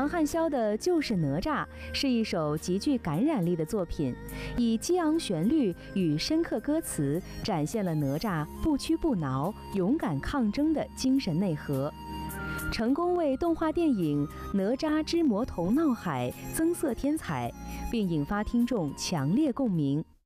汉霄的《就是哪吒》是一首极具感染力的作品，以激昂旋律与深刻歌词展现了哪吒不屈不挠、勇敢抗争的精神内核，成功为动画电影《哪吒之魔童闹海》增色添彩，并引发听众强烈共鸣。